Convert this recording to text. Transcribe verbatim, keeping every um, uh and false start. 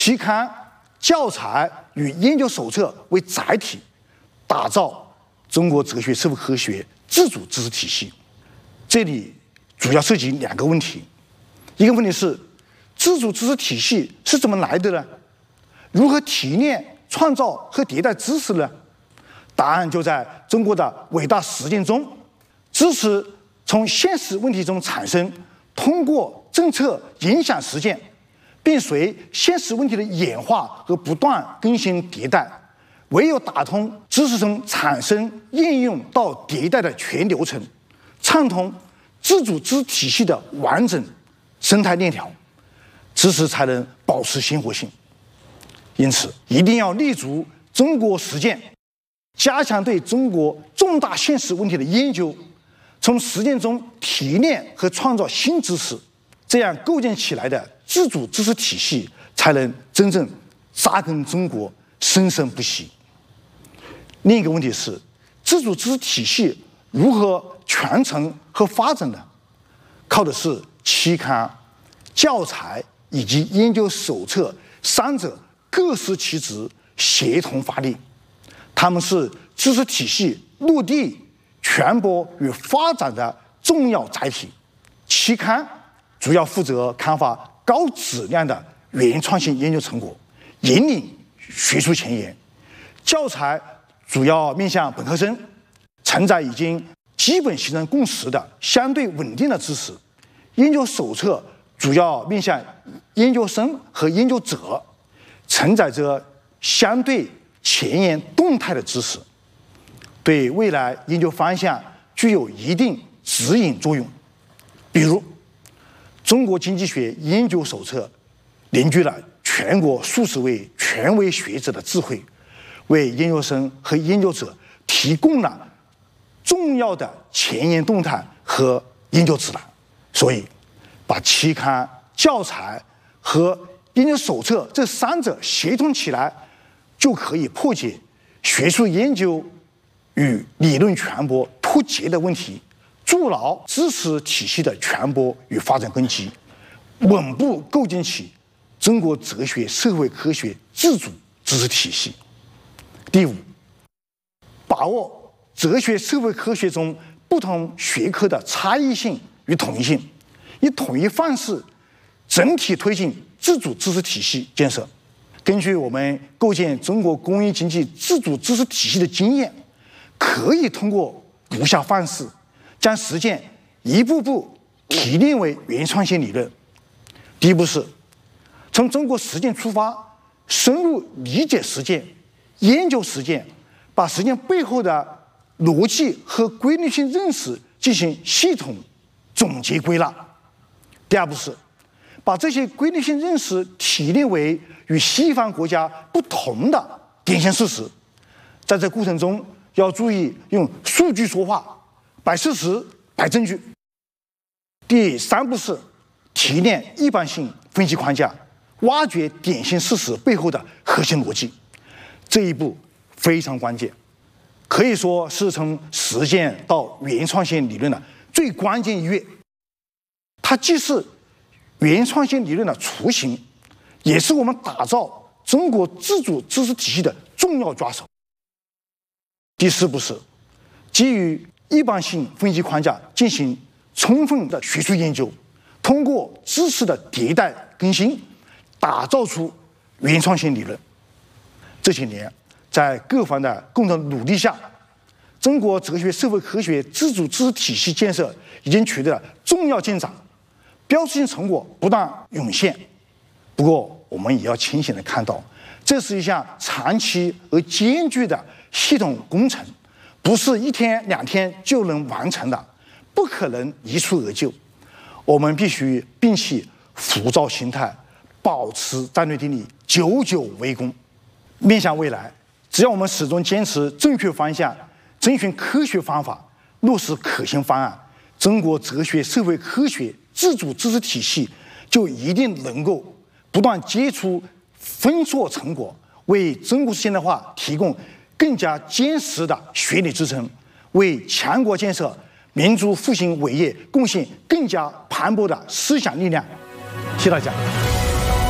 期刊、教材与研究手册为载体，打造中国哲学社会科学自主知识体系。这里主要涉及两个问题，一个问题是自主知识体系是怎么来的呢？如何提炼、创造和迭代知识呢？答案就在中国的伟大实践中。知识从现实问题中产生，通过政策影响实践，并随现实问题的演化和不断更新迭代。唯有打通知识从产生、应用到迭代的全流程，畅通自主知识体系的完整生态链条，知识才能保持鲜活性。因此，一定要立足中国实践，加强对中国重大现实问题的研究，从实践中提炼和创造新知识，这样构建起来的自主知识体系才能真正扎根中国，生生不息。另一个问题是，自主知识体系如何传承和发展呢？靠的是期刊、教材以及研究手册三者各司其职，协同发力。它们是知识体系落地、传播与发展的重要载体。期刊主要负责刊发高质量的原创性研究成果，引领学术前沿；教材主要面向本科生，承载已经基本形成共识的相对稳定的知识；研究手册主要面向研究生和研究者，承载着相对前沿动态的知识，对未来研究方向具有一定指引作用。比如，《中国经济学研究手册》凝聚了全国数十位权威学者的智慧，为研究生和研究者提供了重要的前沿动态和研究指南。所以，把期刊、教材和研究手册这三者协同起来，就可以破解学术研究与理论传播脱节的问题，筑牢知识体系的传播与发展根基，稳步构建起中国哲学社会科学自主知识体系。第五，把握哲学社会科学中不同学科的差异性与统一性，以统一方式整体推进自主知识体系建设。根据我们构建中国工业经济自主知识体系的经验，可以通过如下方式将实践一步步提炼为原创性理论。第一步是从中国实践出发，深入理解实践、研究实践，把实践背后的逻辑和规律性认识进行系统总结归纳。第二步是把这些规律性认识提炼为与西方国家不同的典型事实，在这过程中要注意用数据说话，摆事实、摆证据。第三步是提炼一般性分析框架，挖掘典型事实背后的核心逻辑。这一步非常关键，可以说是从实践到原创性理论的最关键一跃。它既是原创性理论的雏形，也是我们打造中国自主知识体系的重要抓手。第四步是基于一般性分析框架进行充分的学术研究，通过知识的迭代更新，打造出原创性理论。这些年，在各方的共同努力下，中国哲学社会科学自主知识体系建设已经取得了重要进展，标志性成果不断涌现。不过，我们也要清醒地看到，这是一项长期而艰巨的系统工程，不是一天两天就能完成的，不可能一蹴而就。我们必须摒弃浮躁心态，保持战略定力，久久为功。面向未来，只要我们始终坚持正确方向，遵循科学方法，落实可行方案，中国哲学社会科学自主知识体系就一定能够不断结出丰硕成果，为中国现代化提供更加坚实的学理支撑，为强国建设、民族复兴伟业贡献更加磅礴的思想力量。谢谢大家。